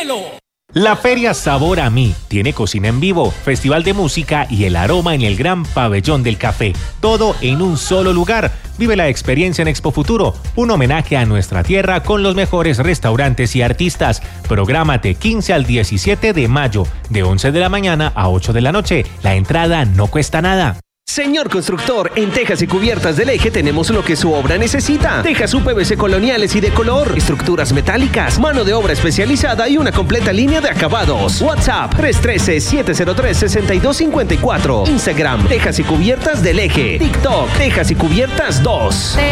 cielo. La Feria Sabor a Mí tiene cocina en vivo, festival de música y el aroma en el gran pabellón del café. Todo en un solo lugar. Vive la experiencia en Expo Futuro, un homenaje a nuestra tierra con los mejores restaurantes y artistas. Prográmate 15 al 17 de mayo, de 11 de la mañana a 8 de la noche. La entrada no cuesta nada. Señor constructor, en Tejas y Cubiertas del Eje tenemos lo que su obra necesita. Tejas UPVC coloniales y de color, estructuras metálicas, mano de obra especializada y una completa línea de acabados. WhatsApp 313-703-6254. Instagram Tejas y Cubiertas del Eje. TikTok Tejas y Cubiertas 2.